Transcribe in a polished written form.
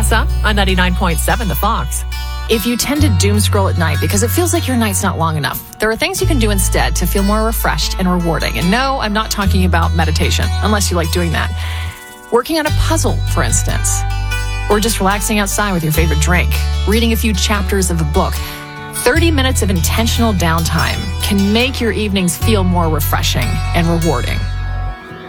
Casa on 99.7 The Fox. If you tend to doom scroll at night because it feels like your night's not long enough, there are things you can do instead to feel more refreshed and rewarding. And no, I'm not talking about meditation, unless you like doing that. Working on a puzzle, for instance. Or just relaxing outside with your favorite drink. Reading a few chapters of a book. 30 minutes of intentional downtime can make your evenings feel more refreshing and rewarding.